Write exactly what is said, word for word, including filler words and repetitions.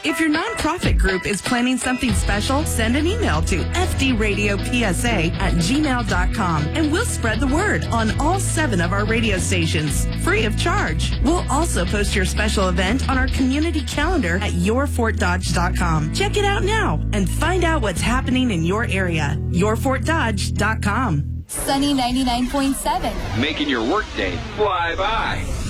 If your nonprofit group is planning something special, send an email to f d radio p s a at gmail dot com and we'll spread the word on all seven of our radio stations, free of charge. We'll also post your special event on our community calendar at your fort dodge dot com. Check it out now and find out what's happening in your area. your fort dodge dot com. Sunny ninety-nine point seven. Making your workday fly by.